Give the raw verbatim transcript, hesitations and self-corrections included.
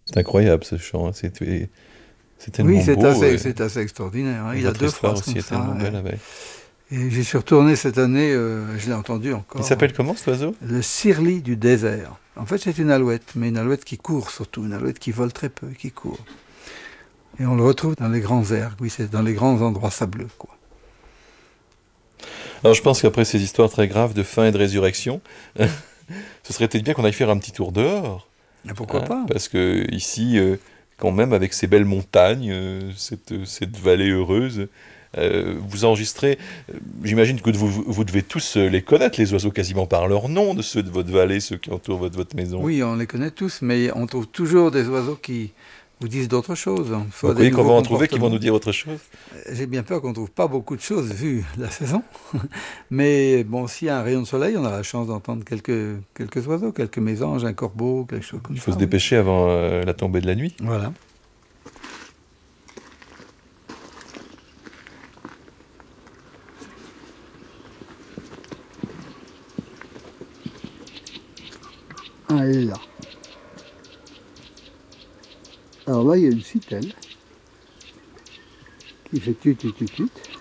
C'est incroyable ce chant, hein. C'est c'est Oui, tellement c'est beau. assez, Et c'est assez extraordinaire, hein. Il a votre deux histoire phrases aussi comme est tellement ça. belle avec. Et, et j'y suis retourné cette année, euh, je l'ai entendu Il encore. s'appelle comment cet oiseau? Le sirli du désert. En fait, c'est une alouette, mais une alouette qui court surtout, une alouette qui vole très peu, qui court. Et on le retrouve dans les grands ergs, oui, c'est dans les grands endroits sableux, quoi. Alors je pense qu'après ces histoires très graves de fin et de résurrection, ce serait peut-être bien qu'on aille faire un petit tour dehors. Et pourquoi Hein, pas? parce que ici, euh, quand même, avec ces belles montagnes, euh, cette, cette vallée heureuse, euh, vous enregistrez, euh, j'imagine que vous, vous devez tous euh, les connaître, les oiseaux quasiment par leur nom, de ceux de votre vallée, ceux qui entourent votre, votre maison. Oui, on les connaît tous, mais on trouve toujours des oiseaux qui vous disent d'autres choses, hein, Vous soit des croyez qu'on nouveaux va en trouver qui vont nous comportements. dire autre chose? J'ai bien peur qu'on ne trouve pas beaucoup de choses vu la saison. Mais bon, s'il y a un rayon de soleil, on a la chance d'entendre quelques, quelques oiseaux, quelques mésanges, un corbeau, quelque chose comme Il faut ça, se oui. dépêcher avant euh, la tombée de la nuit. Voilà. Ah, elle est là. Alors là, il y a une citelle qui fait tut tut tut tut.